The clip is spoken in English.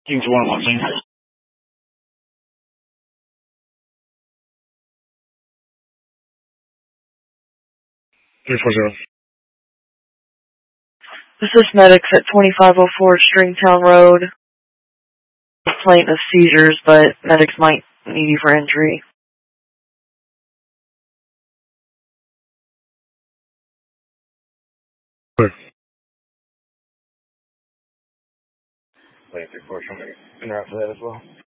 Kings 1 watching. 340. This is medics at 2504 Stringtown Road. Complaint of seizures, but medics might need you for entry. Clear. 340. Interact for that as well.